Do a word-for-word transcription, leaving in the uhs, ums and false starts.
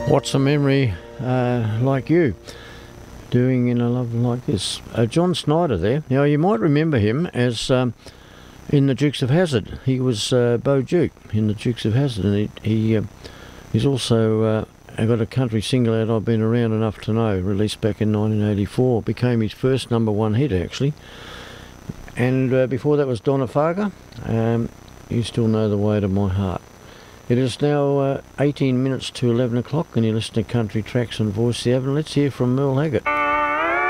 What's a memory uh, like you doing in a love like this? Uh, John Snyder there. Now you might remember him as um, in the Dukes of Hazzard. He was uh, Bo Duke in the Dukes of Hazzard, and he, he uh, he's also uh, got a country single out I've been around enough to know, released back in nineteen eighty-four. Became his first number one hit actually. And uh, before that was Donna Farger. Um, you Still Know the Way to My Heart. It is now uh, eighteen minutes to eleven o'clock, and you listen to Country Tracks on Voice the Avenue. Let's hear from Merle Haggard.